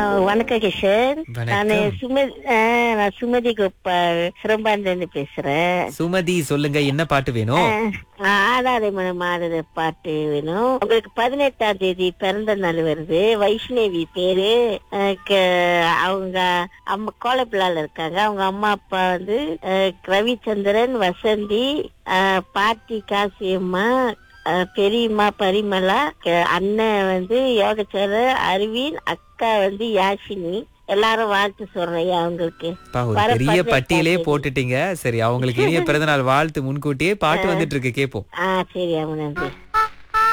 வணக்கம் கிஷன். நானு வணக்கம். நான் சுமதி கோபால் சிரம்பான்ல இருந்து பேசுறேன். சுமதி, சொல்லுங்க என்ன பாட்டு வேணும்? ஆடாதை மனமாடுற பாட்டு வேணும். உங்களுக்கு 18ஆம் தேதி பிறந்த நாள் வருது. வைஷ்ணவி பேரு. அவங்க அம்மா கோலப்பிள்ளால இருக்காங்க. அவங்க அம்மா அப்பா வந்து ரவிச்சந்திரன், வசந்தி, பாட்டி காசியம்மா, பெரியம்மா பரிமளா, அண்ணன் வந்து யோகச்சர அரவிந்த், அக்கா வந்து யாஷினி. எல்லாரும் வாழ்த்து சொல்றேன் அவங்களுக்கு. ஒரு பெரிய பட்டியலே போட்டுட்டீங்க. சரி, அவங்களுக்கு இனிய பிறந்த நாள் வாழ்த்து முன்கூட்டியே. பாட்டு வந்துட்டு இருக்கு, கேப்போம். சரி, அவன் நன்றி.